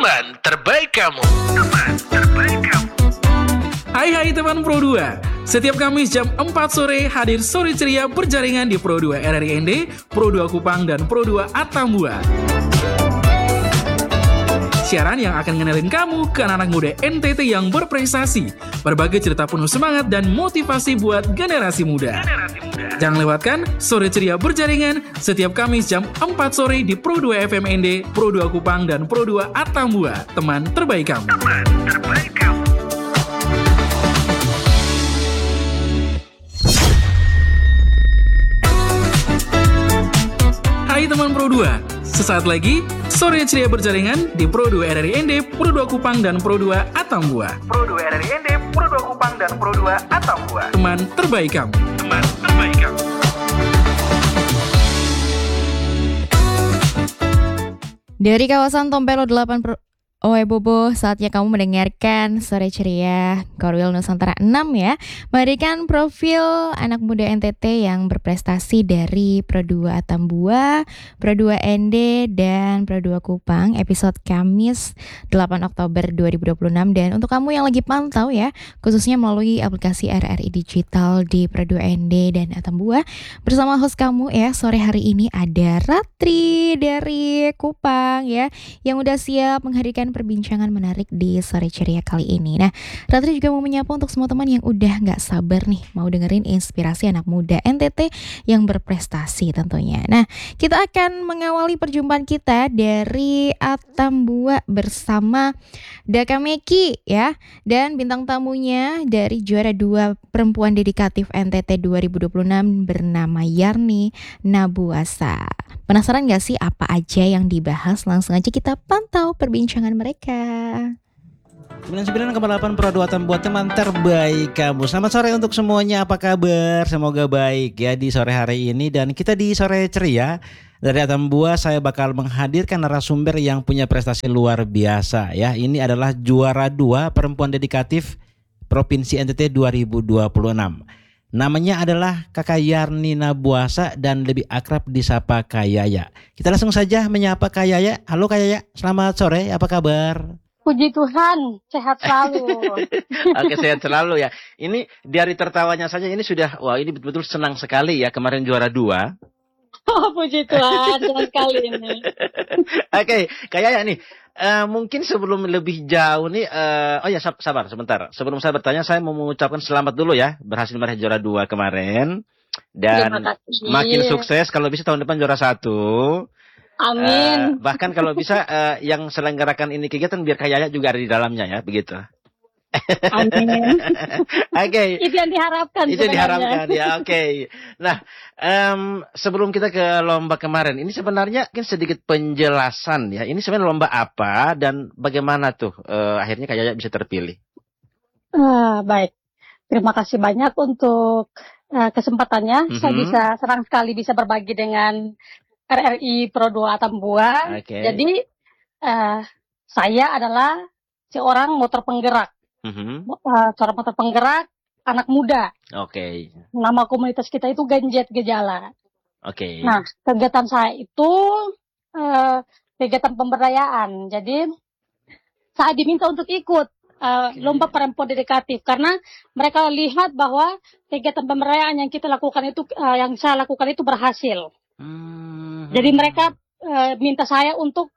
teman terbaik kamu. Hai teman Pro 2. Setiap Kamis jam 4 sore hadir Sore Ceria berjaringan di Pro 2 RRI ND, Pro 2 Kupang, dan Pro 2 Atambua. Siaran yang akan ngenalin kamu ke anak-anak muda NTT yang berprestasi, berbagai cerita penuh semangat dan motivasi buat generasi muda. Jangan lewatkan Sore Ceria berjaringan setiap Kamis jam 4 sore di Pro 2 FM ND, Pro 2 Kupang, dan Pro 2 Atambua. Teman terbaik kamu. Hai teman Pro 2. Sesaat lagi, Sore Ceria berjaringan di Pro 2 RRI ND, Pro 2 Kupang, dan Pro 2 Atambua. Pro 2 RRI ND, Pro 2 Kupang, dan Pro 2 Atambua. Teman terbaik kamu. Teman terbaik kamu. Dari kawasan Tompelo 8 Oe Bobo, saatnya kamu mendengarkan Sore Ceria Korwil Nusantara 6 ya. Memberikan profil anak muda NTT yang berprestasi dari Pro 2 Atambua, Pro 2 ND, dan Pro 2 Kupang, episode Kamis 8 Oktober 2026. Dan untuk kamu yang lagi pantau ya, khususnya melalui aplikasi RRI Digital di Pro 2 ND dan Atambua, bersama host kamu ya, sore hari ini ada Ratri dari Kupang ya, yang udah siap menghadirkan perbincangan menarik di Sore Ceria kali ini. Nah, Ratri juga mau menyapa untuk semua teman yang udah gak sabar nih mau dengerin inspirasi anak muda NTT yang berprestasi tentunya. Nah, kita akan mengawali perjumpaan kita dari Atambua bersama Daka Meki ya, dan bintang tamunya dari juara 2 perempuan dedikatif NTT 2026 bernama Yarni Nabuasa. Penasaran gak sih apa aja yang dibahas? Langsung aja kita pantau perbincangan mereka. 99,8 Pro 2 Atambua, teman terbaik kamu. Selamat sore untuk semuanya, apa kabar? Semoga baik ya di sore hari ini. Dan kita di Sore Ceria dari Atambua, saya bakal menghadirkan narasumber yang punya prestasi luar biasa ya. Ini adalah juara 2 perempuan dedikatif Provinsi NTT 2026. Namanya adalah Kakak Yarni Nabuasa dan lebih akrab disapa Kak Yaya. Kita langsung saja menyapa Kak Yaya. Halo Kak Yaya, selamat sore, apa kabar? Puji Tuhan, sehat selalu. Oke, sehat selalu ya. Ini di hari tertawanya saja ini sudah, wah ini betul-betul senang sekali ya, kemarin juara 2. Oh, puji Tuhan, senang sekali ini. Oke, Kak Yaya nih, mungkin sebelum lebih jauh nih, oh ya sabar sebentar. Sebelum saya bertanya, saya mau mengucapkan selamat dulu ya, berhasil meraih juara 2 kemarin. Dan makin sukses, kalau bisa tahun depan juara 1. Amin. Bahkan kalau bisa yang selenggarakan ini kegiatan biar Kak Yaya juga ada di dalamnya ya, begitu. Amin. Oke. Itu yang diharapkan. Itu diharapkan ya, oke. Nah, sebelum kita ke lomba kemarin, ini sebenarnya mungkin sedikit penjelasan ya. Ini sebenarnya lomba apa dan bagaimana tuh akhirnya Kak Yaya bisa terpilih? Baik. Terima kasih banyak untuk kesempatannya. Saya senang sekali bisa berbagi dengan RRI Pro 2 Atambua. Okay. Jadi saya adalah seorang motor penggerak. Seorang motor penggerak anak muda. Oke. Nama komunitas kita itu Genjet Gejala. Oke. Nah, kegiatan saya itu kegiatan pemberdayaan. Jadi saya diminta untuk ikut lomba perempuan dedikatif karena mereka lihat bahwa kegiatan pemberdayaan yang kita lakukan itu, yang saya lakukan itu berhasil. Jadi mereka minta saya untuk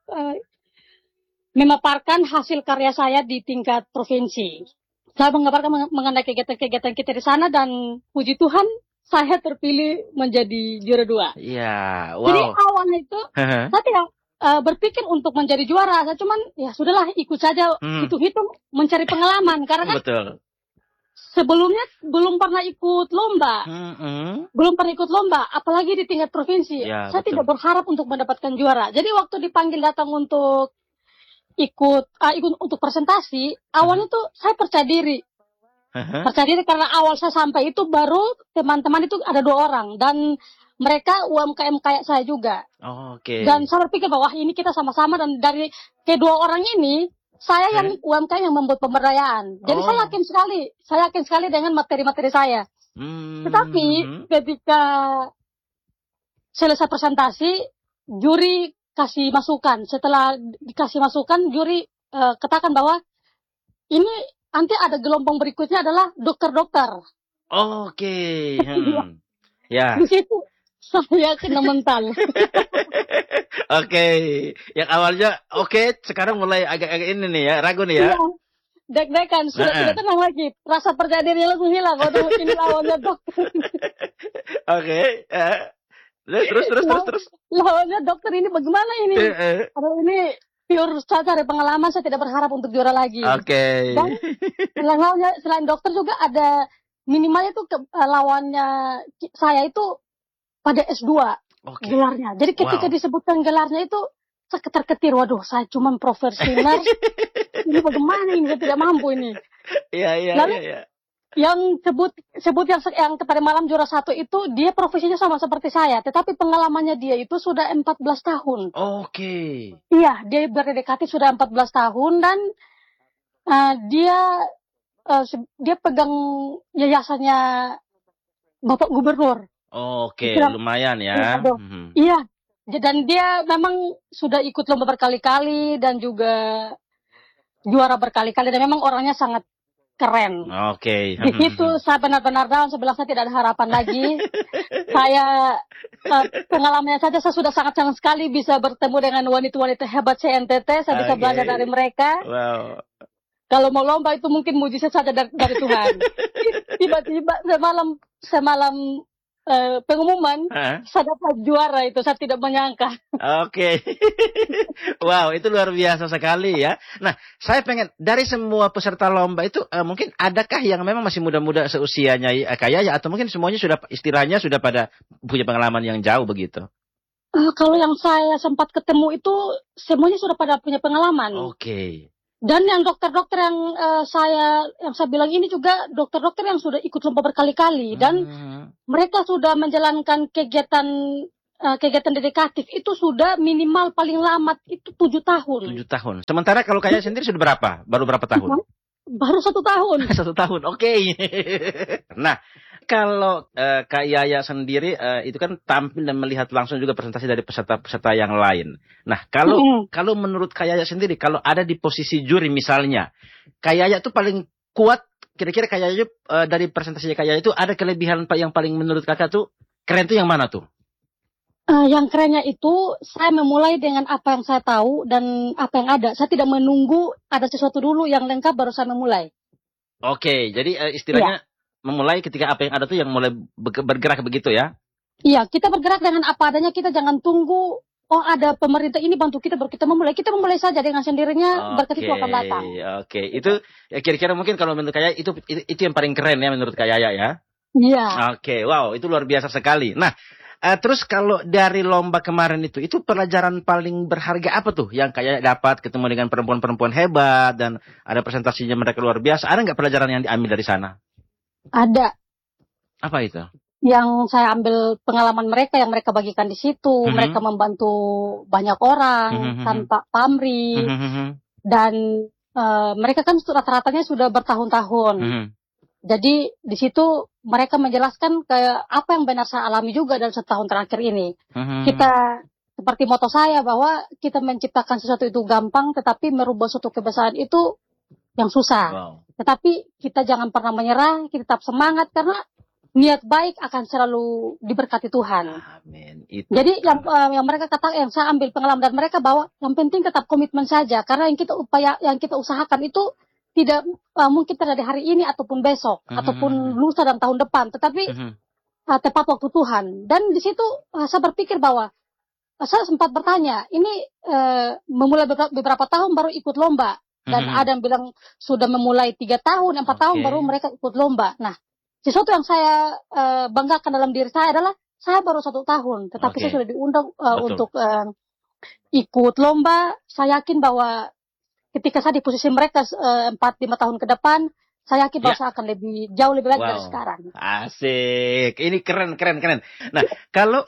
memaparkan hasil karya saya di tingkat provinsi. Saya mengabarkan mengenai kegiatan-kegiatan kita di sana dan puji Tuhan saya terpilih menjadi juara 2. Iya, wow. Jadi awalnya itu saya tidak berpikir untuk menjadi juara. Saya cuman ya sudahlah ikut saja, hitung-hitung mencari pengalaman karena kan betul. Sebelumnya belum pernah ikut lomba, apalagi di tingkat provinsi. Ya, saya betul. tidak berharap untuk mendapatkan juara. Jadi waktu dipanggil datang untuk ikut untuk presentasi, awalnya tuh saya percaya diri. Percaya diri karena awal saya sampai itu baru teman-teman itu ada 2 orang dan mereka UMKM kayak saya juga. Oke. Dan saya berpikir bahwa ini kita sama-sama dan dari kedua orang ini saya yang UMKM yang membuat pemberdayaan. Jadi saya yakin sekali dengan materi-materi saya. Tetapi ketika selesai presentasi, juri kasih masukan. Setelah dikasih masukan, juri katakan bahwa ini nanti ada gelombang berikutnya adalah dokter-dokter. Oke. Ya. Di situ saya kena mental. Oke. Yang awalnya oke, sekarang mulai agak-agak ini nih ya, ragu nih ya. Iya, deg-degan, sudah tidak tenang lagi. Rasa percaya dirinya langsung hilang waktu ini lawannya dokter. Oke. Terus. Lawannya dokter ini bagaimana ini? Kalau ini pure saja dari pengalaman, saya tidak berharap untuk juara lagi. Oke. Dan selain dokter juga ada minimalnya itu lawannya saya itu pada S2 gelarnya. Jadi ketika disebutkan gelarnya itu saya ketar-ketir, waduh saya cuma profesional. Ini bagaimana ini, saya tidak mampu ini. Iya. Yang sebut yang pada malam juara 1 itu dia profesinya sama seperti saya, tetapi pengalamannya dia itu sudah 14 tahun. Oke. Iya, dia berdedikasi sudah 14 tahun dan dia pegang yayasannya Bapak Gubernur. Oke, lumayan ya. Iya, dan dia memang sudah ikut lomba berkali-kali dan juga juara berkali-kali dan memang orangnya sangat keren. Oke. Di situ saya benar-benar down, sebelah saya tidak ada harapan lagi. Saya pengalamannya saja saya sudah sangat senang sekali bisa bertemu dengan wanita-wanita hebat CNTT. Saya bisa belajar dari mereka. Wow. Kalau mau lomba itu mungkin mujizat saja dari Tuhan. Tiba-tiba semalam pengumuman saya dapat juara itu, saya tidak menyangka. Oke. Wow, itu luar biasa sekali ya. Nah, saya pengen dari semua peserta lomba itu mungkin adakah yang memang masih muda-muda seusianya kayak ya, atau mungkin semuanya sudah istilahnya sudah pada punya pengalaman yang jauh begitu? Kalau yang saya sempat ketemu itu semuanya sudah pada punya pengalaman. Oke. Dan yang dokter-dokter yang saya bilang ini juga dokter-dokter yang sudah ikut lomba berkali-kali dan mereka sudah menjalankan kegiatan dedikatif itu sudah minimal paling lama itu 7 tahun. 7 tahun. Sementara kalau Kaya sendiri sudah berapa? Baru berapa tahun? Baru 1 tahun. 1 tahun. Oke. Nah, kalau Kak Yaya sendiri itu kan tampil dan melihat langsung juga presentasi dari peserta-peserta yang lain. Nah, kalau menurut Kak Yaya sendiri, kalau ada di posisi juri misalnya, Kak Yaya itu paling kuat, kira-kira Kak Yaya dari presentasinya Kak Yaya itu ada kelebihan yang paling menurut Kakak tuh keren tuh yang mana tuh? Yang kerennya itu saya memulai dengan apa yang saya tahu dan apa yang ada. Saya tidak menunggu ada sesuatu dulu yang lengkap baru saya memulai. Oke, jadi istilahnya memulai ketika apa yang ada tuh yang mulai bergerak begitu ya? Iya, kita bergerak dengan apa adanya, kita jangan tunggu ada pemerintah ini bantu kita baru kita memulai. Kita memulai saja dengan sendirinya, berkat itu akan datang. Oke, itu kira-kira mungkin kalau menurut Kak Yaya itu yang paling keren ya menurut Kak Yaya ya? Iya. Oke, wow, itu luar biasa sekali. Nah, terus kalau dari lomba kemarin itu pelajaran paling berharga apa tuh yang kayak dapat ketemu dengan perempuan-perempuan hebat dan ada presentasinya mereka luar biasa? Ada nggak pelajaran yang diambil dari sana? Ada. Apa itu? Yang saya ambil pengalaman mereka yang mereka bagikan di situ, mereka membantu banyak orang tanpa pamrih dan mereka kan rata-ratanya sudah bertahun-tahun. Jadi di situ mereka menjelaskan kayak apa yang benar saya alami juga dalam setahun terakhir ini. Kita seperti moto saya bahwa kita menciptakan sesuatu itu gampang, tetapi merubah suatu kebiasaan itu yang susah. Wow. Tetapi kita jangan pernah menyerah, kita tetap semangat karena niat baik akan selalu diberkati Tuhan. Amin. Jadi yang mereka katakan, yang saya ambil pengalaman dari mereka bahwa yang penting tetap komitmen saja karena yang kita usahakan itu tidak mungkin terjadi hari ini ataupun besok ataupun lusa dan tahun depan, tetapi tepat waktu Tuhan. Dan di situ saya berpikir bahwa saya sempat bertanya, ini memulai beberapa tahun baru ikut lomba dan ada yang bilang sudah memulai 3 tahun, 4 tahun baru mereka ikut lomba. Nah, sesuatu yang saya banggakan dalam diri saya adalah saya baru 1 tahun, tetapi saya sudah diundang untuk ikut lomba. Saya yakin bahwa ketika saya di posisi mereka 4-5 tahun ke depan, saya yakin bahwa saya akan jauh lebih baik dari sekarang. Asik, ini keren. Nah, kalau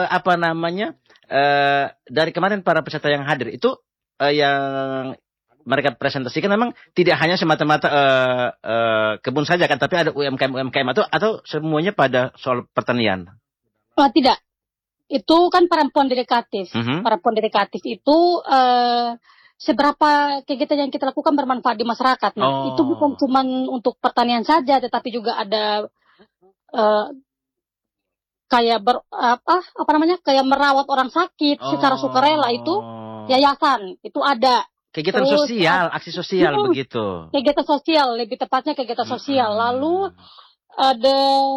dari kemarin para peserta yang hadir itu yang mereka presentasikan memang tidak hanya semata-mata kebun saja kan, tapi ada UMKM atau semuanya pada soal pertanian. Tidak, itu kan perempuan dedikatif. Perempuan dedikatif itu seberapa kegiatan yang kita lakukan bermanfaat di masyarakat. Nah, itu bukan cuma untuk pertanian saja, tetapi juga ada kayak kayak merawat orang sakit secara sukarela, itu yayasan itu ada. Kegiatan Terus, sosial, aksi sosial begitu. Kegiatan sosial, lebih tepatnya kegiatan sosial. Lalu ada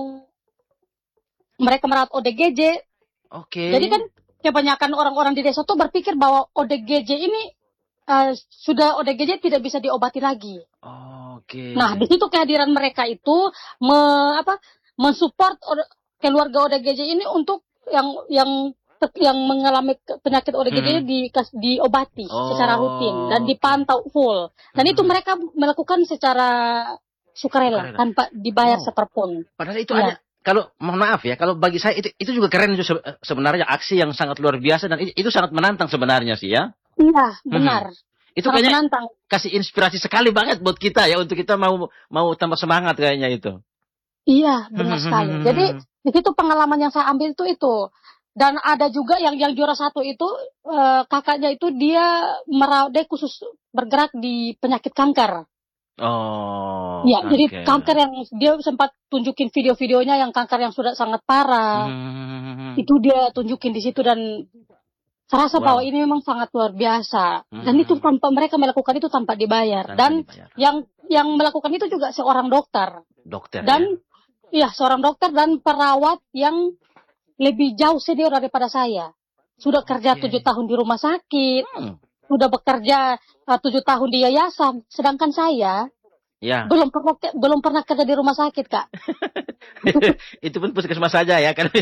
mereka merawat ODGJ. Jadi kan kebanyakan orang-orang di desa tuh berpikir bahwa ODGJ ini sudah ODGJ tidak bisa diobati lagi. Nah, di situ kehadiran mereka itu mensupport keluarga ODGJ ini untuk yang mengalami penyakit ODGJ diobati secara rutin dan dipantau full. Dan itu mereka melakukan secara sukarela tanpa dibayar seperpun. Padahal itu ada. Kalau mohon maaf ya, kalau bagi saya itu juga keren itu sebenarnya, aksi yang sangat luar biasa, dan itu sangat menantang sebenarnya sih ya. Iya, benar. Itu sangat kayaknya menantang. Kasih inspirasi sekali banget buat kita ya, untuk kita mau tambah semangat kayaknya itu. Iya, benar sekali. Jadi di situ pengalaman yang saya ambil itu. Dan ada juga yang juara 1 itu kakaknya itu dia khusus bergerak di penyakit kanker. Ya, jadi kanker yang dia sempat tunjukin video-videonya yang kanker yang sudah sangat parah. Itu dia tunjukin di situ, dan saya rasa bahwa ini memang sangat luar biasa. Dan itu mereka melakukan itu tanpa dibayar. Dan yang melakukan itu juga seorang dokter. Dan seorang dokter dan perawat yang lebih jauh senior daripada saya. Sudah kerja 7 tahun di rumah sakit. Sudah bekerja 7 tahun di yayasan. Sedangkan saya belum pernah kerja di rumah sakit, Kak. Itu pun puskesmas saja ya kan.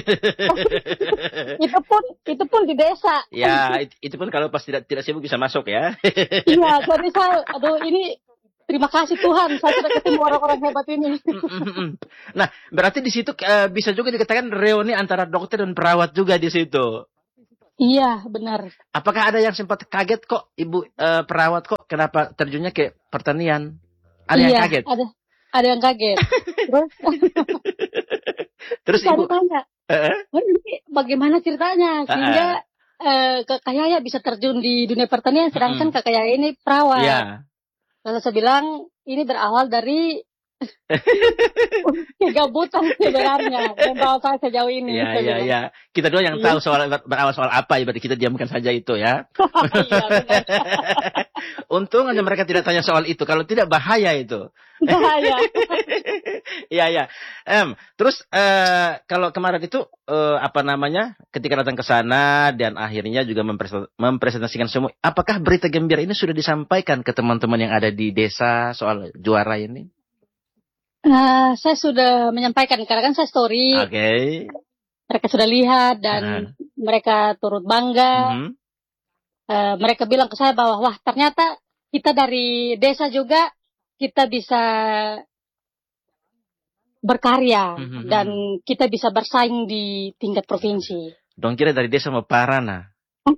itu pun di desa. Ya, itu pun kalau pas tidak sibuk bisa masuk ya. Iya, jadi saya ini terima kasih Tuhan, saya sudah ketemu orang-orang hebat ini. Nah, berarti di situ bisa juga dikatakan reuni antara dokter dan perawat juga di situ. Iya, benar. Apakah ada yang sempat kaget kok Ibu perawat kok kenapa terjunnya ke pertanian? Ada yang kaget? Ada yang kaget. Terus Ibu tanya, ini bagaimana ceritanya sehingga Kakak Yaya bisa terjun di dunia pertanian, sedangkan Kakak Yaya ini perawat. Iya. Lalu saya bilang, ini berawal dari kegabutan sebenarnya yang bawa saya sejauh ini. Iya. Kita dua yang tahu berawal soal apa, ya berarti kita diamkan saja itu ya. Iya, benar. Untung aja mereka tidak tanya soal itu, kalau tidak bahaya itu. Bahaya. Iya. Terus kalau kemarin itu ketika datang ke sana dan akhirnya juga mempresentasikan semua, apakah berita gembira ini sudah disampaikan ke teman-teman yang ada di desa soal juara ini? Saya sudah menyampaikan karena kan saya story. Mereka sudah lihat dan mereka turut bangga. Mereka bilang ke saya bahwa wah, ternyata kita dari desa juga kita bisa berkarya dan kita bisa bersaing di tingkat provinsi. Dong kira dari desa mau Parana.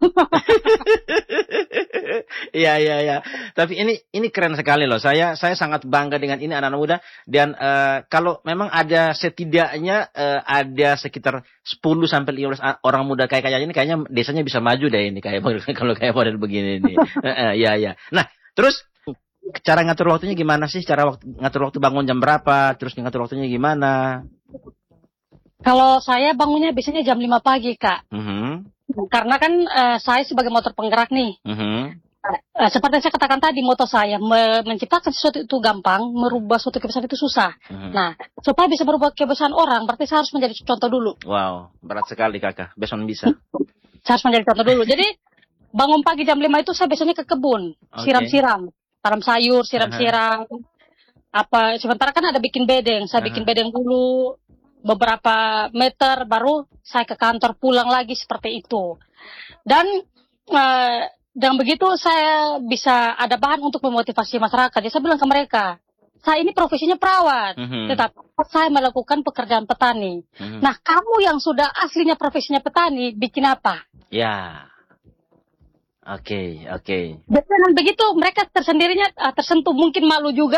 Iya. Tapi ini keren sekali loh. Saya sangat bangga dengan ini anak-anak muda. Dan kalau memang ada setidaknya ada sekitar 10-15 orang muda kayak ini, kayaknya desanya bisa maju deh ini kalau kayak model begini nih. Iya. Nah, terus cara ngatur waktunya gimana sih? Ngatur waktu bangun jam berapa? Terus ngatur waktunya gimana? Kalau saya bangunnya biasanya jam 5 pagi, Kak. Karena kan saya sebagai motor penggerak nih. Seperti saya katakan tadi, moto saya menciptakan sesuatu itu gampang, merubah suatu kebiasaan itu susah. Nah, supaya bisa merubah kebiasaan orang, berarti saya harus menjadi contoh dulu. Wow, berat sekali Kakak. Beson bisa. Saya harus menjadi contoh dulu. Jadi bangun pagi jam 5 itu saya biasanya ke kebun, siram-siram, tanam sayur, siram-siram. Sementara kan ada bikin bedeng, saya bikin bedeng dulu. Beberapa meter baru saya ke kantor, pulang lagi seperti itu. Dan begitu saya bisa ada bahan untuk memotivasi masyarakat. Jadi saya bilang ke mereka, saya ini profesinya perawat, tetapi saya melakukan pekerjaan petani. Nah, kamu yang sudah aslinya profesinya petani, bikin apa? Ya. Oke. Jadi dengan begitu mereka tersendirinya tersentuh, mungkin malu juga.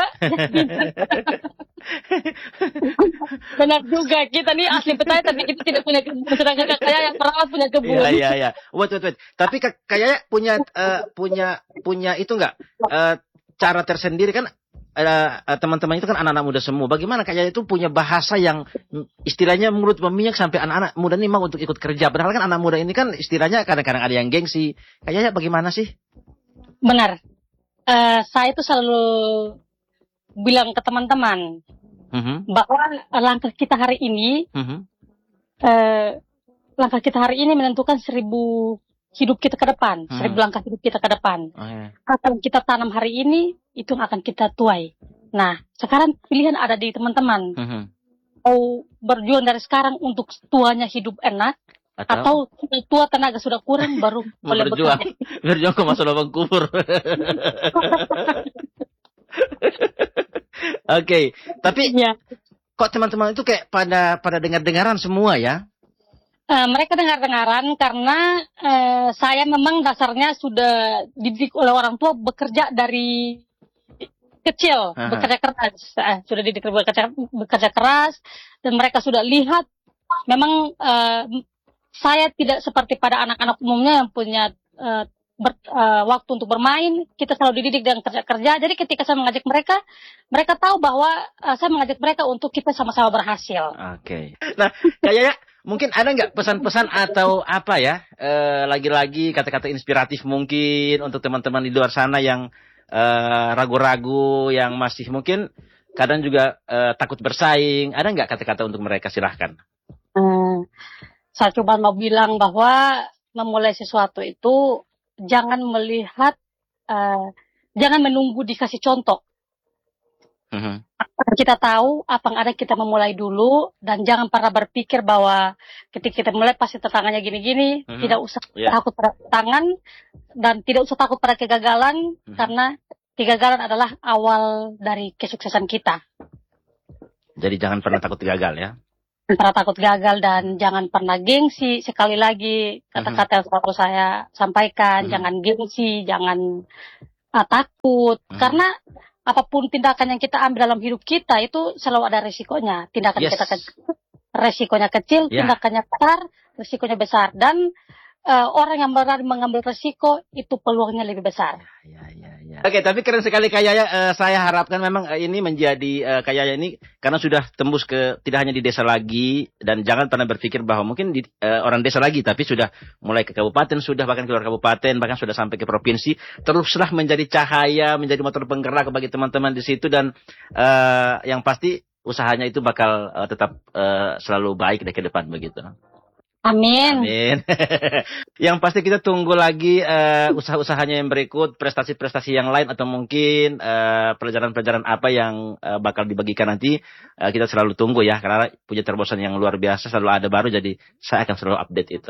Benar juga, kita nih asli petani tapi kita tidak punya kebun, sedangkan Kayaya yang perawat punya kebun. Iya. Wait. Tapi Kayaya punya itu enggak? Cara tersendiri kan, teman-teman itu kan anak-anak muda semua. Bagaimana Kayaya itu punya bahasa yang istilahnya menurut memihak sampai anak-anak muda ini mau untuk ikut kerja. Padahal kan anak muda ini kan istilahnya kadang-kadang ada yang gengsi. Kayaya bagaimana sih? Benar. Saya itu selalu bilang ke teman-teman bahwa langkah kita hari ini, langkah kita hari ini menentukan 1000 hidup kita ke depan, 1000 langkah hidup kita ke depan. Apa yang kita tanam hari ini, itu akan kita tuai. Nah, sekarang pilihan ada di teman-teman. Mau berjuang dari sekarang untuk tuanya hidup enak, atau tua tenaga sudah kurang baru boleh berjuang ke masa lubang kubur. Oke, tapi kok teman-teman itu kayak pada dengar-dengaran semua ya? Mereka dengar-dengaran karena saya memang dasarnya sudah dididik oleh orang tua bekerja dari kecil, bekerja keras. Sudah dididik bekerja keras, dan mereka sudah lihat memang saya tidak seperti pada anak-anak umumnya yang punya waktu untuk bermain. Kita selalu dididik dengan kerja-kerja. Jadi ketika saya mengajak mereka, mereka tahu bahwa saya mengajak mereka untuk kita sama-sama berhasil. Oke. Nah, Kayaya, mungkin ada nggak pesan-pesan atau apa ya? Lagi-lagi kata-kata inspiratif mungkin untuk teman-teman di luar sana yang ragu-ragu, yang masih mungkin kadang juga takut bersaing. Ada nggak kata-kata untuk mereka? Silahkan. Saya cuma mau bilang bahwa memulai sesuatu itu jangan melihat, jangan menunggu dikasih contoh. Kita tahu apa yang ada, kita memulai dulu, dan jangan pernah berpikir bahwa ketika kita mulai pasti tantangannya gini-gini. Tidak usah takut pada tantangan, dan tidak usah takut pada kegagalan, karena kegagalan adalah awal dari kesuksesan kita. Jadi jangan pernah takut gagal ya. Jangan pernah takut gagal, dan jangan pernah gengsi. Sekali lagi kata-kata yang selalu saya sampaikan, jangan gengsi, jangan takut, karena apapun tindakan yang kita ambil dalam hidup kita itu selalu ada resikonya. Tindakan kita kecil, resikonya kecil, tindakannya besar, resikonya besar. Dan orang yang berani mengambil resiko itu peluangnya lebih besar. Oke, tapi keren sekali Kayaya. Saya harapkan memang ini menjadi Kayaya ini karena sudah tembus ke tidak hanya di desa lagi, dan jangan pernah berpikir bahwa mungkin di orang desa lagi, tapi sudah mulai ke kabupaten, sudah bahkan keluar kabupaten, bahkan sudah sampai ke provinsi. Teruslah menjadi cahaya, menjadi motor penggerak bagi teman-teman di situ, dan yang pasti usahanya itu bakal tetap selalu baik ke depan begitu. Amin. Yang pasti kita tunggu lagi usaha-usahanya yang berikut, prestasi-prestasi yang lain, atau mungkin pelajaran-pelajaran apa yang bakal dibagikan nanti. Kita selalu tunggu ya, karena punya terobosan yang luar biasa, selalu ada baru, jadi saya akan selalu update itu.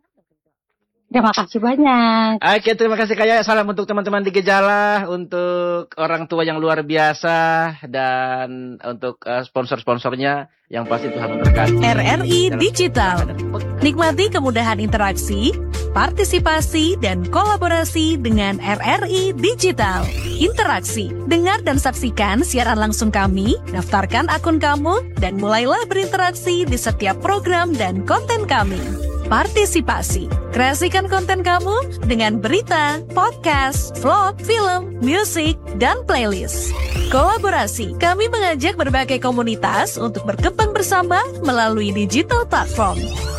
Terima kasih banyak. Oke, terima kasih Kayaya. Salam untuk teman-teman di Gejala, untuk orang tua yang luar biasa, dan untuk sponsor-sponsornya yang pasti Tuhan memberkati. RRI Digital. Nikmati kemudahan interaksi, partisipasi, dan kolaborasi dengan RRI Digital. Interaksi, dengar dan saksikan siaran langsung kami, daftarkan akun kamu, dan mulailah berinteraksi di setiap program dan konten kami. Partisipasi, kreasikan konten kamu dengan berita, podcast, vlog, film, musik, dan playlist. Kolaborasi, kami mengajak berbagai komunitas untuk berkembang bersama melalui digital platform.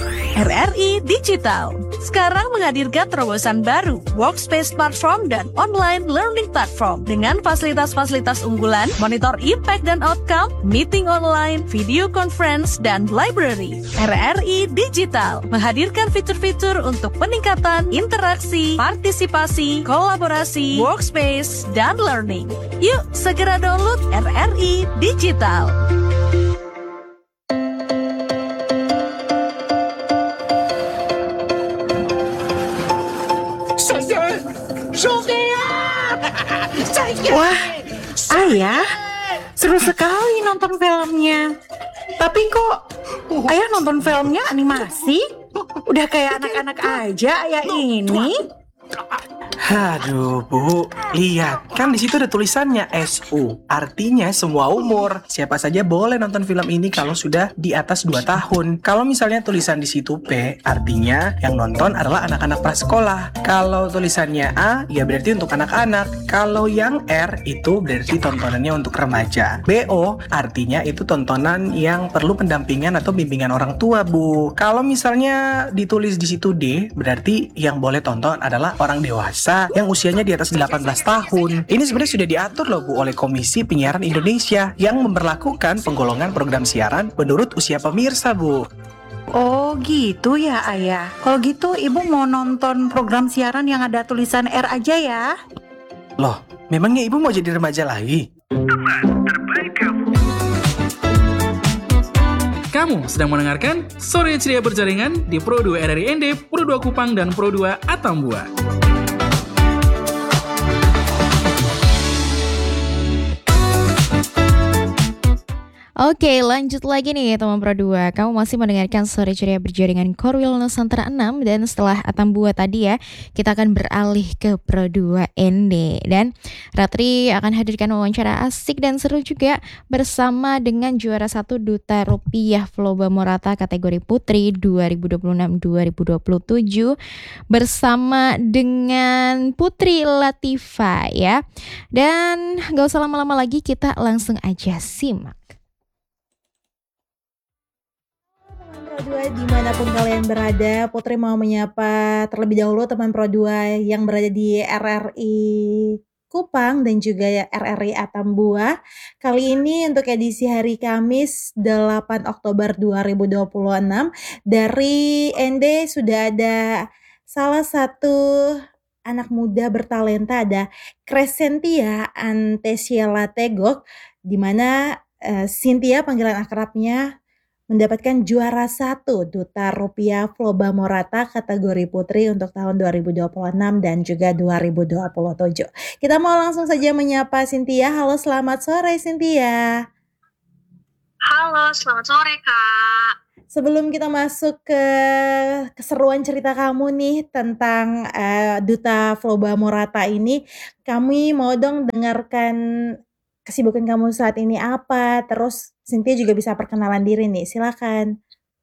RRI Digital sekarang menghadirkan terobosan baru, workspace platform dan online learning platform dengan fasilitas-fasilitas unggulan, monitor impact dan outcome, meeting online, video conference, dan library. RRI Digital menghadirkan fitur-fitur untuk peningkatan interaksi, partisipasi, kolaborasi, workspace, dan learning. Yuk segera download RRI Digital. Wah, Ayah, seru sekali nonton filmnya. Tapi kok Ayah nonton filmnya animasi? Udah kayak anak-anak aja Ayah ini. Aduh, Bu, lihat kan di situ ada tulisannya SU, artinya semua umur. Siapa saja boleh nonton film ini kalau sudah di atas 2 tahun. Kalau misalnya tulisan di situ P, artinya yang nonton adalah anak-anak prasekolah. Kalau tulisannya A, ya berarti untuk anak-anak. Kalau yang R itu berarti tontonannya untuk remaja. BO artinya itu tontonan yang perlu pendampingan atau bimbingan orang tua, Bu. Kalau misalnya ditulis di situ D, berarti yang boleh tonton adalah orang dewasa yang usianya di atas 18 tahun. Ini sebenarnya sudah diatur loh Bu oleh Komisi Penyiaran Indonesia yang memberlakukan penggolongan program siaran menurut usia pemirsa, Bu. Oh gitu ya Ayah. Kalau gitu Ibu mau nonton program siaran yang ada tulisan R aja ya? Loh, memangnya Ibu mau jadi remaja lagi? Kamu sedang mendengarkan Sore Ceria Berjaringan di Pro 2 RRI ND, Pro 2 Kupang, dan Pro 2 Atambua. Oke, lanjut lagi nih teman Pro 2. Kamu masih mendengarkan Sore Ceria Berjaringan Korwil Nusantara 6, dan setelah Atambua tadi ya, kita akan beralih ke Pro 2 ND. Dan Ratri akan hadirkan wawancara asik dan seru juga bersama dengan juara 1 Duta Rupiah Floba Morata kategori Putri 2026-2027 bersama dengan Putri Latifa ya. Dan gak usah lama-lama lagi, kita langsung aja simak. Pro 2 dimanapun kalian berada, Putri mau menyapa terlebih dahulu teman Pro 2 yang berada di RRI Kupang dan juga ya RRI Atambua. Kali ini untuk edisi hari Kamis 8 Oktober 2026 dari ND sudah ada salah satu anak muda bertalenta, ada Crescentia Antesiela Tegok, di mana Cynthia panggilan akrabnya mendapatkan juara 1 Duta Rupiah Floba Morata kategori Putri untuk tahun 2026 dan juga 2027. Kita mau langsung saja menyapa Cynthia. Halo, selamat sore Cynthia. Halo, selamat sore Kak. Sebelum kita masuk ke keseruan cerita kamu nih tentang Duta Floba Morata ini, kami mau dong dengarkan kesibukan kamu saat ini apa, terus Cynthia juga bisa perkenalan diri nih, silakan.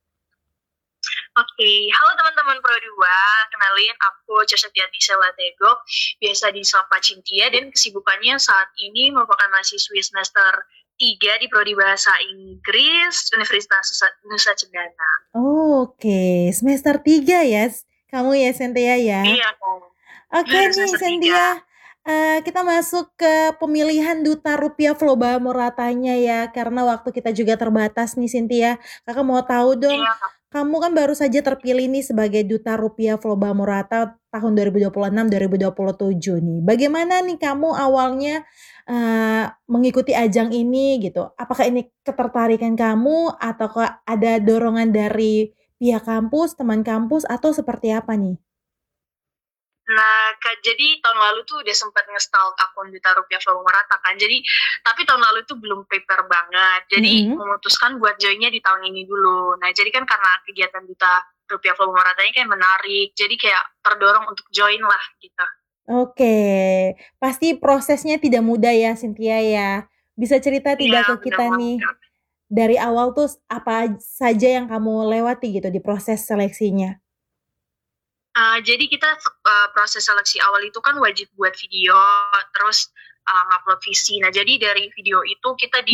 Oke, halo teman-teman Pro 2, kenalin aku Crescentia Antesiela Tegok, biasa disapa Cynthia, dan kesibukannya saat ini merupakan mahasiswi semester 3 di Prodi Bahasa Inggris Universitas Nusa Cendana. Oke, semester 3 ya kamu ya Cynthia ya? Iya, Kak. Oke nih Cynthia, kita masuk ke pemilihan Duta Rupiah Floba Moratanya ya, karena waktu kita juga terbatas nih Cynthia. Kakak mau tahu dong, Iya, Kak. kamu kan baru saja terpilih nih sebagai Duta Rupiah Floba Morata tahun 2026-2027 nih. Bagaimana nih kamu awalnya mengikuti ajang ini gitu? Apakah ini ketertarikan kamu ataukah ada dorongan dari pihak kampus, teman kampus, atau seperti apa nih? Nah, Kak, jadi tahun lalu tuh udah sempat nge-stalk akun Duta Rupiah Floba Morata kan. Jadi, tapi tahun lalu tuh belum prepare banget. Jadi, memutuskan buat joinnya di tahun ini dulu. Nah, jadi kan karena kegiatan Duta Rupiah Floba Morata ini kayak menarik. Jadi kayak terdorong untuk join lah gitu. Oke, pasti prosesnya tidak mudah ya Cynthia ya. Bisa cerita tidak ke kita nih, dari awal tuh apa saja yang kamu lewati gitu di proses seleksinya? Jadi kita proses seleksi awal itu kan wajib buat video, terus upload visi. Nah, jadi dari video itu kita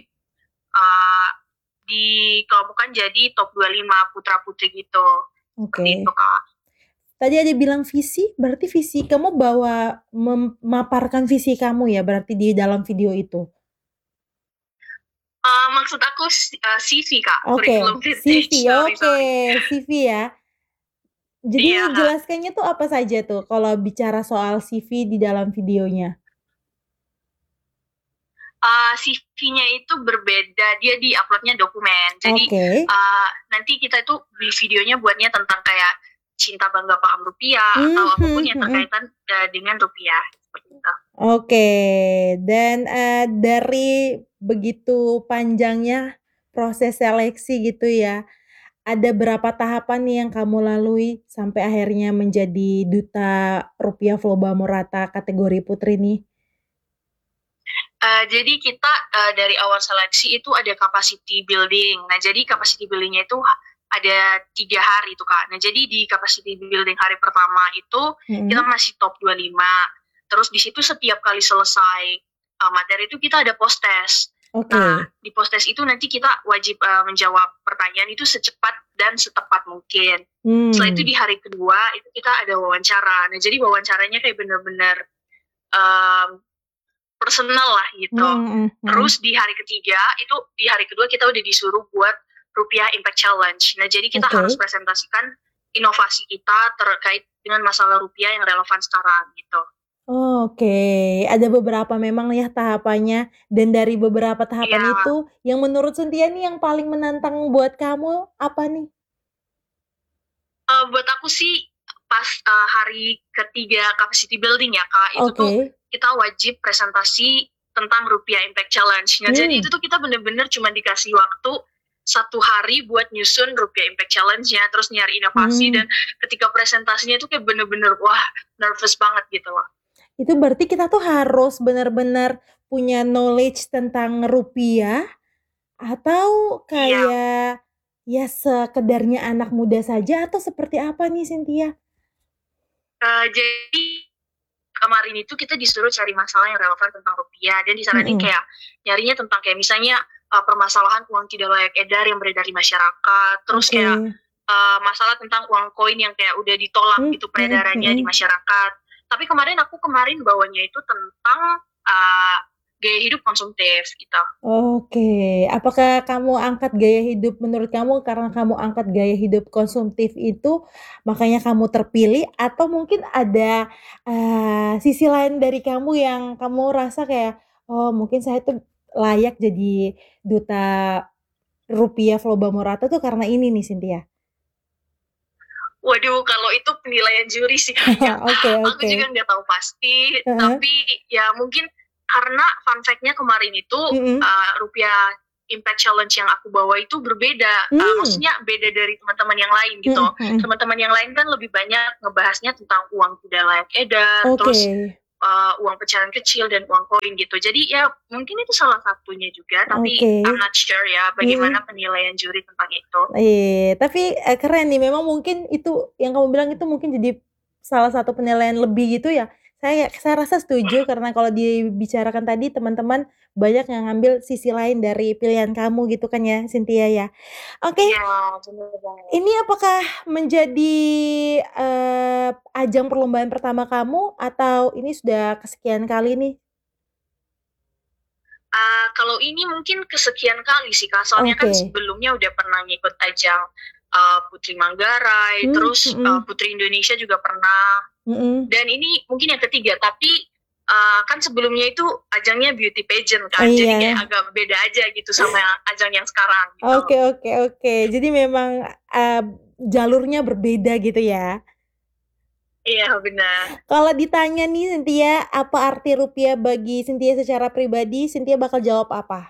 dikelompokkan jadi top 25 putra-putri gitu. Oke. Seperti itu, Kak. Tadi ada bilang visi, berarti visi kamu bawa memaparkan visi kamu ya berarti di dalam video itu? Maksud aku CV, Kak. Oke, Curriculum CV, sorry. oke, CV ya. Jadi Iya, Kak. jelaskannya tuh apa saja tuh kalau bicara soal CV di dalam videonya? CV-nya itu berbeda, dia di-uploadnya dokumen. Jadi Oke. nanti kita itu di videonya buatnya tentang kayak cinta bangga paham rupiah atau apapun yang berkaitan dengan rupiah seperti itu. Oke, dan dari begitu panjangnya proses seleksi gitu ya, ada berapa tahapan nih yang kamu lalui sampai akhirnya menjadi duta rupiah Flow Bamorata kategori putri nih? Jadi kita dari awal seleksi itu ada capacity building. Nah, jadi capacity buildingnya itu ada 3 hari itu Kak. Nah, jadi di capacity building hari pertama itu kita masih top 25. Terus di situ setiap kali selesai materi itu kita ada post test. Nah, di post test itu nanti kita wajib menjawab pertanyaan itu secepat dan setepat mungkin. Setelah itu di hari kedua itu kita ada wawancara. Nah, jadi wawancaranya kayak bener-bener personal lah gitu. Terus di hari ketiga itu di hari kedua kita udah disuruh buat Rupiah Impact Challenge. Nah, jadi kita harus presentasikan inovasi kita terkait dengan masalah rupiah yang relevan sekarang gitu. Ada beberapa memang ya tahapannya, dan dari beberapa tahapan itu yang menurut Cynthia nih yang paling menantang buat kamu apa nih? Buat aku sih pas hari ketiga capacity building ya Kak, itu tuh kita wajib presentasi tentang Rupiah Impact Challenge. Nah, jadi itu tuh kita bener-bener cuma dikasih waktu 1 hari buat nyusun Rupiah Impact Challenge-nya, terus nyari inovasi, dan ketika presentasinya itu kayak bener-bener wah nervous banget gitu loh. Itu berarti kita tuh harus benar-benar punya knowledge tentang rupiah atau kayak ya sekedarnya anak muda saja atau seperti apa nih Cynthia? Jadi kemarin itu kita disuruh cari masalah yang relevan tentang rupiah, dan disaranin kayak nyarinya tentang kayak misalnya permasalahan uang tidak layak edar yang beredar di masyarakat, terus kayak masalah tentang uang koin yang kayak udah ditolak gitu peredarannya di masyarakat. Tapi kemarin bawanya itu tentang gaya hidup konsumtif gitu. Apakah kamu angkat gaya hidup, menurut kamu karena kamu angkat gaya hidup konsumtif itu makanya kamu terpilih, atau mungkin ada sisi lain dari kamu yang kamu rasa kayak mungkin saya tuh layak jadi duta Rupiah Flow Bamorata tuh karena ini nih Cynthia? Waduh, kalau itu penilaian juri sih kayaknya. Aku juga nggak tahu pasti, tapi ya mungkin karena fun fact-nya kemarin itu Rupiah Impact Challenge yang aku bawa itu berbeda. Maksudnya beda dari teman-teman yang lain gitu. Teman-teman yang lain kan lebih banyak ngebahasnya tentang uang tidak layak edar, terus uang pecahan kecil dan uang koin gitu. Jadi ya mungkin itu salah satunya juga, tapi I'm not sure ya bagaimana penilaian juri tentang itu. Tapi keren nih, memang mungkin itu yang kamu bilang itu mungkin jadi salah satu penilaian lebih gitu ya. Saya rasa setuju karena kalau dibicarakan tadi teman-teman banyak yang ngambil sisi lain dari pilihan kamu gitu kan ya Cynthia ya. Ini apakah menjadi ajang perlombaan pertama kamu atau ini sudah kesekian kali nih? Kalau ini mungkin kesekian kali sih Kak, soalnya kan sebelumnya udah pernah ngikut ajang Putri Manggarai, terus Putri Indonesia juga pernah. Dan ini mungkin yang ketiga, tapi kan sebelumnya itu ajangnya beauty pageant kan, jadi kayak agak beda aja gitu sama ajang yang sekarang gitu. Oke. Jadi memang jalurnya berbeda gitu ya? Iya benar. Kalau ditanya nih Cynthia, apa arti rupiah bagi Cynthia secara pribadi, Cynthia bakal jawab apa?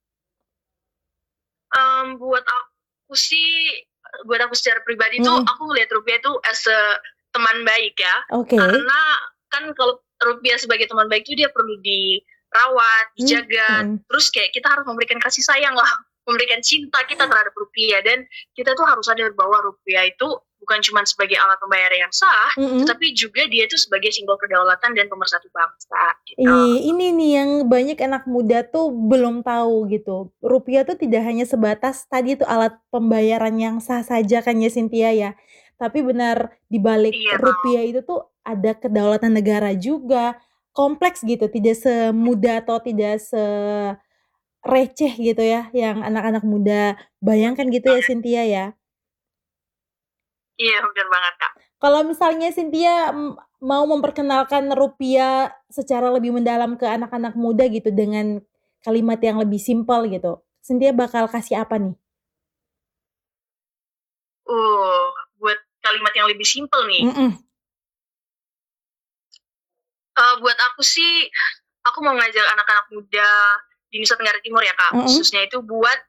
Buat aku secara pribadi tuh aku ngeliat rupiah itu as a teman baik ya. Karena kan kalau rupiah sebagai teman baik itu dia perlu dirawat, dijaga, terus kayak kita harus memberikan kasih sayang lah, memberikan cinta kita terhadap rupiah, dan kita tuh harus sadar bahwa rupiah itu bukan cuma sebagai alat pembayaran yang sah, tetapi juga dia itu sebagai simbol kedaulatan dan pemersatu bangsa. Gitu. Ini nih yang banyak anak muda tuh belum tahu gitu. Rupiah tuh tidak hanya sebatas tadi tuh alat pembayaran yang sah saja kan ya Cynthia ya. Tapi benar di balik rupiah itu tuh ada kedaulatan negara juga. Kompleks gitu, tidak semudah atau tidak receh gitu ya yang anak-anak muda bayangkan gitu ya Cynthia ya. Iya benar banget Kak. Kalau misalnya Cynthia mau memperkenalkan rupiah secara lebih mendalam ke anak-anak muda gitu dengan kalimat yang lebih simpel gitu, Cynthia bakal kasih apa nih? Buat kalimat yang lebih simpel nih. Buat aku sih, aku mau ngajak anak-anak muda di Nusa Tenggara Timur ya Kak, khususnya itu buat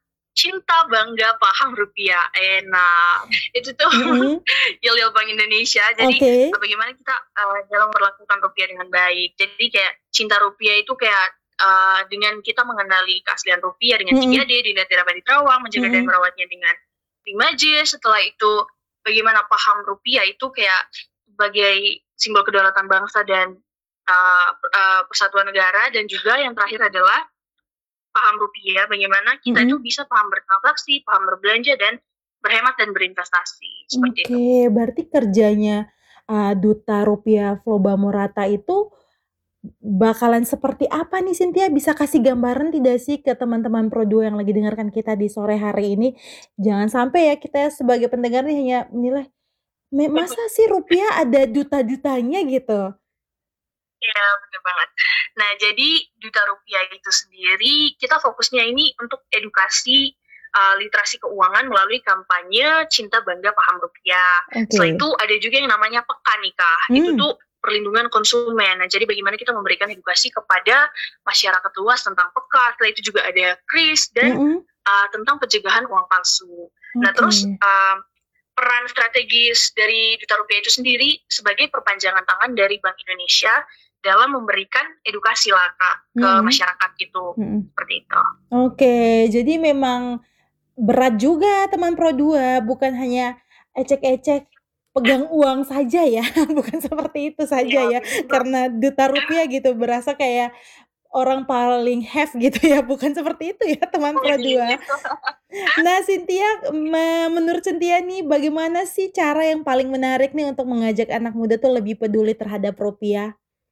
cinta bangga paham rupiah. Enak. Itu tuh yel-yel Bank Indonesia. Jadi bagaimana kita dalam memperlakukan rupiah dengan baik. Jadi kayak cinta rupiah itu kayak dengan kita mengenali keaslian rupiah dengan 3D, dengan tidak dapat diterawang, menjaga dan merawatnya dengan 5J. Setelah itu bagaimana paham rupiah itu kayak sebagai simbol kedaulatan bangsa dan persatuan negara. Dan juga yang terakhir adalah paham rupiah, bagaimana kita itu bisa paham bertransaksi, paham berbelanja, dan berhemat dan berinvestasi. Seperti itu. Berarti kerjanya Duta Rupiah Flow Bamorata itu bakalan seperti apa nih Cynthia? Bisa kasih gambaran tidak sih ke teman-teman Pro2 yang lagi dengarkan kita di sore hari ini? Jangan sampai ya kita sebagai pendengar nih hanya menilai, masa sih rupiah ada duta-dutanya gitu? Iya, benar banget. Nah, jadi Duta Rupiah itu sendiri, kita fokusnya ini untuk edukasi literasi keuangan melalui kampanye Cinta Bangga Paham Rupiah. Setelah itu ada juga yang namanya Pekan nih Kak. Itu tuh perlindungan konsumen. Nah, jadi bagaimana kita memberikan edukasi kepada masyarakat luas tentang pekan. Setelah itu juga ada KRIS dan tentang pencegahan uang palsu. Nah, terus peran strategis dari Duta Rupiah itu sendiri sebagai perpanjangan tangan dari Bank Indonesia dalam memberikan edukasi lah Kak ke masyarakat gitu. Seperti itu. Jadi memang berat juga teman Pro2, bukan hanya ecek-ecek pegang uang saja ya, bukan seperti itu saja ya, karena Duta Rupiah gitu berasa kayak orang paling have gitu ya, bukan seperti itu ya teman Pro2. Nah Cynthia, menurut Cynthia nih bagaimana sih cara yang paling menarik nih untuk mengajak anak muda tuh lebih peduli terhadap rupiah?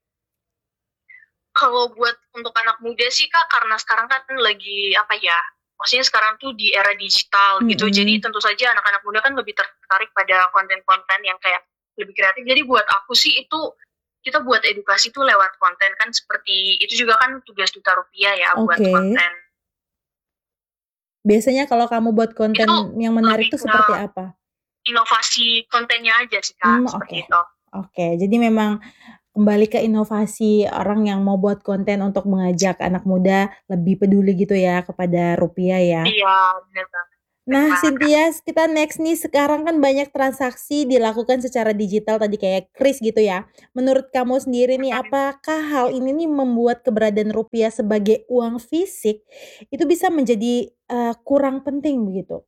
Kalau buat untuk anak muda sih Kak, karena sekarang kan lagi maksudnya sekarang tuh di era digital gitu, jadi tentu saja anak-anak muda kan lebih tertarik pada konten-konten yang kayak lebih kreatif. Jadi buat aku sih itu kita buat edukasi tuh lewat konten kan, seperti itu juga kan tugas Duta Rupiah ya buat konten. Biasanya kalau kamu buat konten itu yang menarik tuh seperti apa? Inovasi kontennya aja sih Kak, seperti itu. Jadi memang kembali ke inovasi orang yang mau buat konten untuk mengajak anak muda lebih peduli gitu ya kepada rupiah ya. Iya, benar banget. Nah Cynthia, kita next nih, sekarang kan banyak transaksi dilakukan secara digital tadi kayak KRIS gitu ya. Menurut kamu sendiri nih, apakah hal ini nih membuat keberadaan rupiah sebagai uang fisik itu bisa menjadi kurang penting begitu?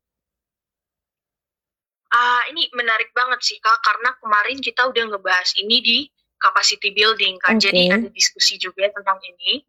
Ini menarik banget sih Kak, karena kemarin kita udah ngebahas ini di capacity building kan, jadi ada diskusi juga tentang ini.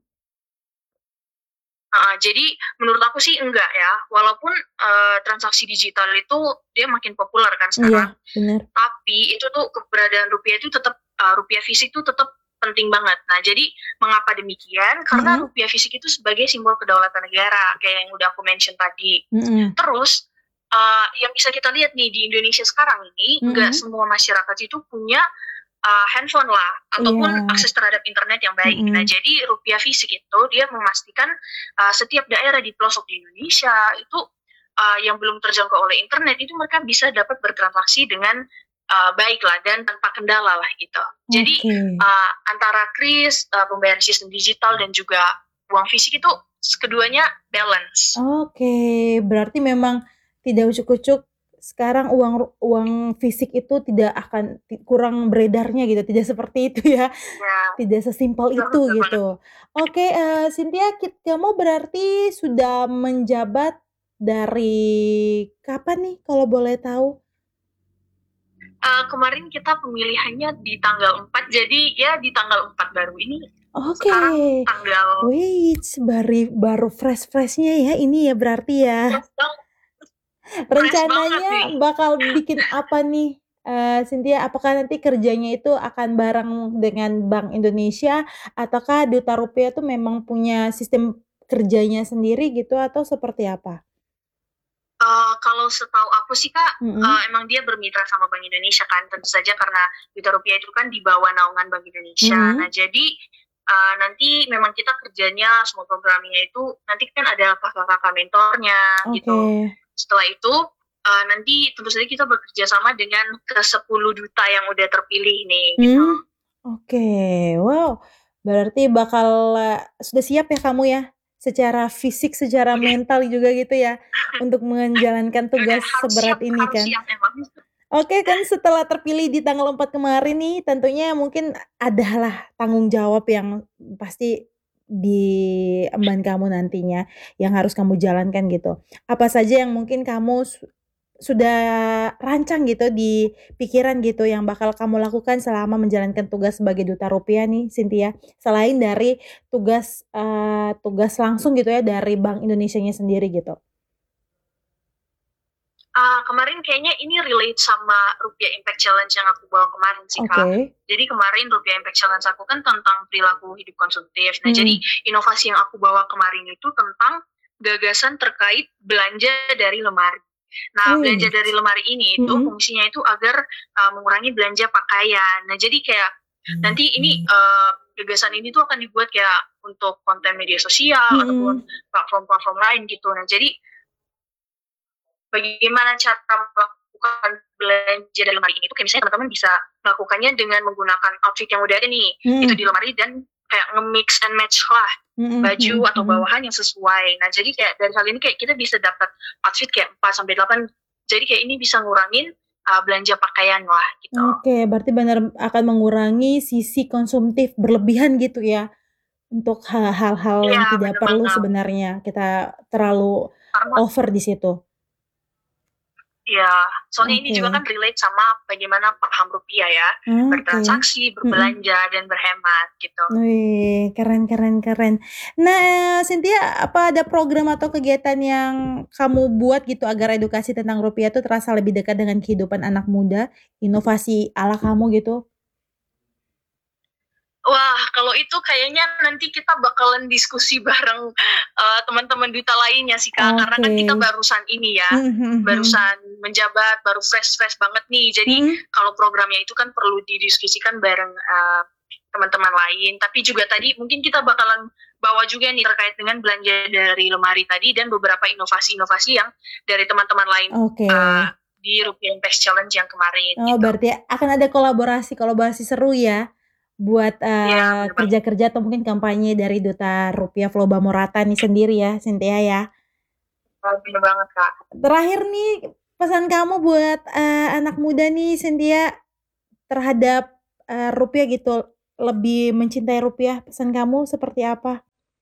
Jadi menurut aku sih enggak ya, walaupun transaksi digital itu dia makin populer kan sekarang. Benar. Tapi itu tuh keberadaan rupiah itu tetap rupiah fisik itu tetap penting banget. Nah, jadi mengapa demikian? Karena rupiah fisik itu sebagai simbol kedaulatan negara, kayak yang udah aku mention tadi. Terus yang bisa kita lihat nih di Indonesia sekarang ini, enggak semua masyarakat itu punya handphone lah ataupun akses terhadap internet yang baik. Nah, jadi rupiah fisik itu dia memastikan setiap daerah di pelosok di Indonesia itu yang belum terjangkau oleh internet itu mereka bisa dapat bertransaksi dengan baik lah dan tanpa kendala lah gitu. Jadi antara KRIS, pembayaran sistem digital dan juga uang fisik itu keduanya balance. Berarti memang tidak ucuk-ucuk sekarang uang fisik itu tidak akan kurang beredarnya gitu, tidak seperti itu ya, tidak sesimpel itu gitu. Cynthia, kamu berarti sudah menjabat dari kapan nih kalau boleh tahu? Kemarin kita pemilihannya di tanggal 4, jadi ya di tanggal 4 baru ini. Sekarang tanggal... baru fresh-freshnya ya ini ya berarti ya. Rencananya bakal bikin apa nih Cynthia? Apakah nanti kerjanya itu akan bareng dengan Bank Indonesia, ataukah Duta Rupiah itu memang punya sistem kerjanya sendiri gitu, atau seperti apa? Kalau setahu aku sih Kak, emang dia bermitra sama Bank Indonesia kan, tentu saja karena Duta Rupiah itu kan di bawah naungan Bank Indonesia. Nah, jadi nanti memang kita kerjanya semua programnya itu nanti kan ada kakak-kakak mentornya gitu. Setelah itu nanti tentu saja kita bekerja sama dengan ke-10 duta yang udah terpilih nih gitu. Wow, berarti bakal sudah siap ya kamu ya secara fisik, secara mental juga gitu ya untuk menjalankan tugas seberat ini kan. Oke kan setelah terpilih di tanggal 4 kemarin nih tentunya mungkin adalah tanggung jawab yang pasti diemban kamu nantinya yang harus kamu jalankan gitu. Apa saja yang mungkin kamu sudah rancang gitu di pikiran gitu yang bakal kamu lakukan selama menjalankan tugas sebagai duta rupiah nih Cynthia? Selain dari tugas langsung gitu ya dari Bank Indonesianya sendiri gitu. Kemarin kayaknya ini relate sama Rupiah Impact Challenge yang aku bawa kemarin sih Kak. Jadi kemarin Rupiah Impact Challenge aku kan tentang perilaku hidup konsumtif. Nah jadi inovasi yang aku bawa kemarin itu tentang gagasan terkait belanja dari lemari. Nah belanja dari lemari ini itu fungsinya itu agar mengurangi belanja pakaian. Nah jadi kayak nanti ini gagasan ini tuh akan dibuat kayak untuk konten media sosial ataupun platform-platform lain gitu. Nah jadi bagaimana cara melakukan belanja dari lemari ini tuh kayak misalnya teman-teman bisa melakukannya dengan menggunakan outfit yang udah ada nih itu di lemari dan kayak nge-mix and match lah baju atau bawahan yang sesuai. Nah jadi kayak dari hal ini kayak kita bisa dapat outfit kayak 4-8, jadi kayak ini bisa ngurangin belanja pakaian lah gitu. Oke, berarti benar akan mengurangi sisi konsumtif berlebihan gitu ya untuk hal-hal yang tidak perlu sebenarnya kita terlalu over di situ. Ya, soalnya ini juga kan relate sama bagaimana paham rupiah ya, bertransaksi, berbelanja, dan berhemat gitu. Wih, keren. Nah, Cynthia, apa ada program atau kegiatan yang kamu buat gitu agar edukasi tentang rupiah itu terasa lebih dekat dengan kehidupan anak muda, inovasi ala kamu gitu? Wah, kalau itu kayaknya nanti kita bakalan diskusi bareng teman-teman duta lainnya sih Kak, karena kan kita barusan ini ya, barusan menjabat, baru fresh banget nih. Jadi kalau programnya itu kan perlu didiskusikan bareng teman-teman lain. Tapi juga tadi mungkin kita bakalan bawa juga nih terkait dengan belanja dari lemari tadi dan beberapa inovasi-inovasi yang dari teman-teman lain. Di Rupiah Impact Challenge yang kemarin. Oh, gitu. Berarti akan ada kolaborasi seru ya buat kerja-kerja atau mungkin kampanye dari Duta Rupiah Flow Bamorata nih sendiri ya, Cynthia ya. Bener banget Kak. Terakhir nih pesan kamu buat anak muda nih Cynthia terhadap rupiah gitu, lebih mencintai rupiah, pesan kamu seperti apa?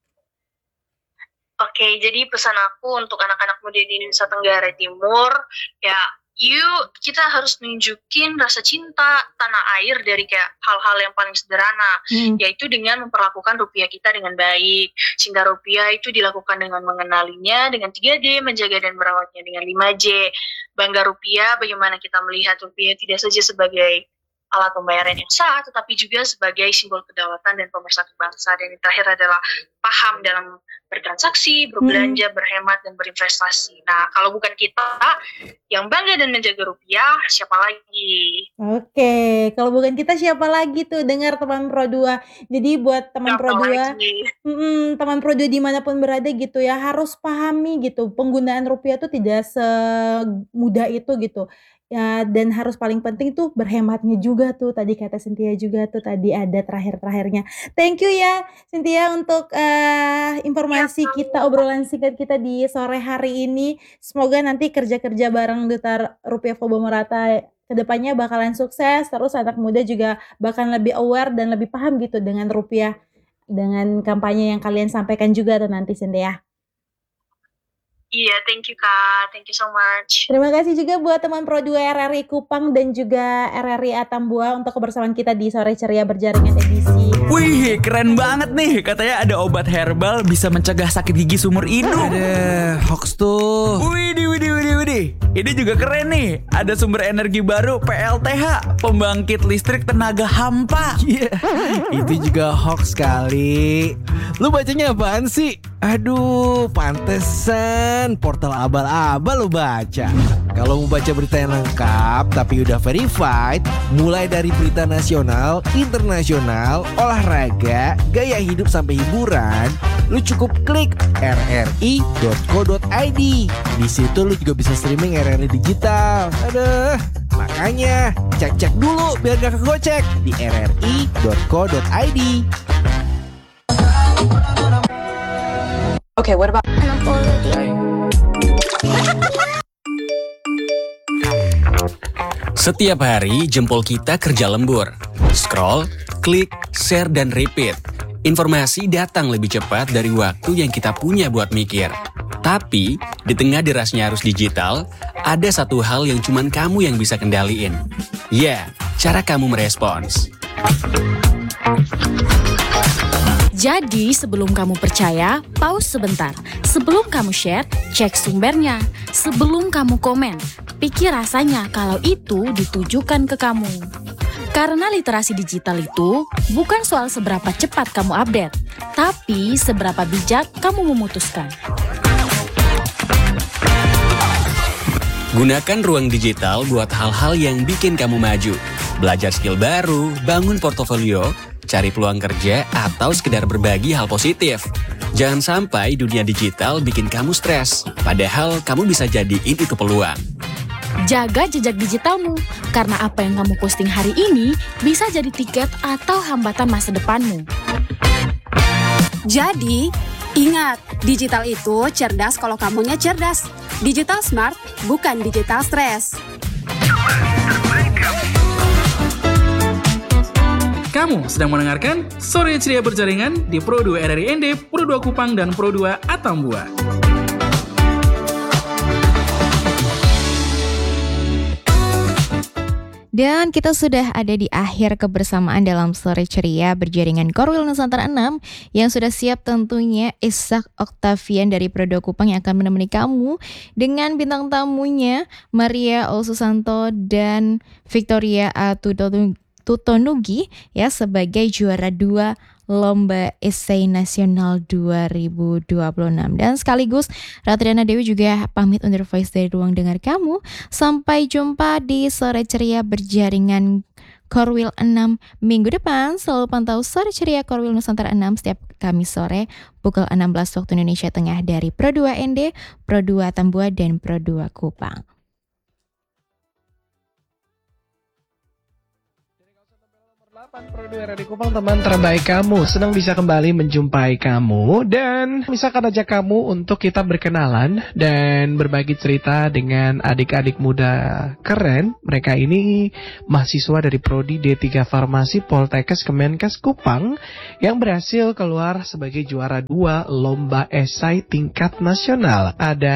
Oke, jadi pesan aku untuk anak-anak muda di Nusa Tenggara Timur ya, yuk kita harus nunjukin rasa cinta tanah air dari kayak hal-hal yang paling sederhana, yaitu dengan memperlakukan rupiah kita dengan baik. Cinta rupiah itu dilakukan dengan mengenalinya dengan 3D, menjaga dan merawatnya dengan 5J. Bangga rupiah, bagaimana kita melihat rupiah tidak saja sebagai alat pembayaran yang sah, tetapi juga sebagai simbol kedaulatan dan pemersatu bangsa. Dan yang terakhir adalah paham dalam bertransaksi, berbelanja, berhemat, dan berinvestasi. Nah, kalau bukan kita yang bangga dan menjaga rupiah, siapa lagi? Oke, kalau bukan kita siapa lagi tuh? Dengar teman Pro 2. Jadi buat teman Pro 2, teman Pro 2 dimanapun berada gitu ya, harus pahami gitu, penggunaan rupiah tuh tidak semudah itu gitu. Ya, dan harus paling penting tuh berhematnya juga tuh, tadi kata Cynthia juga tuh, tadi ada terakhir-terakhirnya. Thank you ya Cynthia untuk informasi kita, obrolan singkat kita di sore hari ini. Semoga nanti kerja-kerja bareng Duta Rupiah Flow Bamorata kedepannya bakalan sukses, terus anak muda juga bakalan lebih aware dan lebih paham gitu dengan rupiah, dengan kampanye yang kalian sampaikan juga tuh nanti Cynthia. Iya, thank you Kak, thank you so much. Terima kasih juga buat teman Pro 2 RRI Kupang dan juga RRI Atambua untuk kebersamaan kita di Sore Ceria Berjaringan edisi. Wih, keren banget nih. Katanya ada obat herbal bisa mencegah sakit gigi seumur hidup. Ada hoax tuh. Widih. Ini juga keren nih. Ada sumber energi baru PLTH, pembangkit listrik tenaga hampa. Iya, itu juga hoax kali. Lu bacanya apaan sih? Aduh, pantesan portal abal-abal lu baca. Kalau mau baca berita yang lengkap tapi udah verified, mulai dari berita nasional, internasional, olahraga, gaya hidup sampai hiburan, lu cukup klik rri.co.id. Di situ lu juga bisa streaming RRI digital. Aduh, makanya cek dulu biar gak kegocek di rri.co.id. Okay, what about... Setiap hari jempol kita kerja lembur. Scroll, klik, share, dan repeat. Informasi datang lebih cepat dari waktu yang kita punya buat mikir. Tapi, di tengah derasnya arus digital, ada satu hal yang cuman kamu yang bisa kendaliin. Ya, cara kamu merespons. Jadi sebelum kamu percaya, pause sebentar. Sebelum kamu share, cek sumbernya. Sebelum kamu komen, pikir rasanya kalau itu ditujukan ke kamu. Karena literasi digital itu bukan soal seberapa cepat kamu update, tapi seberapa bijak kamu memutuskan. Gunakan ruang digital buat hal-hal yang bikin kamu maju. Belajar skill baru, bangun portofolio, cari peluang kerja, atau sekedar berbagi hal positif. Jangan sampai dunia digital bikin kamu stres, padahal kamu bisa jadiin itu peluang. Jaga jejak digitalmu, karena apa yang kamu posting hari ini bisa jadi tiket atau hambatan masa depanmu. Jadi, ingat, digital itu cerdas kalau kamunya cerdas. Digital smart, bukan digital stress. Kamu sedang mendengarkan Sore Ceria Berjaringan di Pro 2 RRI ND, Pro 2 Kupang, dan Pro 2 Atambua. Dan kita sudah ada di akhir kebersamaan dalam Sore Ceria Berjaringan Korwil Nusantara 6 yang sudah siap tentunya Ishak Octavian dari Pro 2 Kupang yang akan menemani kamu dengan bintang tamunya Maria Olsusanto dan Victoria A. Tutonugi ya sebagai juara 2 Lomba Esai Nasional 2026. Dan sekaligus Ratriana Dewi juga pamit undur voice dari ruang dengar kamu. Sampai jumpa di Sore Ceria Berjaringan Korwil 6 minggu depan. Selalu pantau Sore Ceria Korwil Nusantara 6 setiap Kamis sore pukul 16 waktu Indonesia Tengah dari Pro 2 ND, Pro 2 Tambua, dan Pro 2 Kupang. Pro 2 RRI Kupang, teman terbaik kamu. Senang bisa kembali menjumpai kamu. Dan misalkan aja kamu untuk kita berkenalan dan berbagi cerita dengan adik-adik muda keren. Mereka ini mahasiswa dari Prodi D3 Farmasi Poltekkes Kemenkes Kupang yang berhasil keluar sebagai juara 2 Lomba Esai tingkat nasional. Ada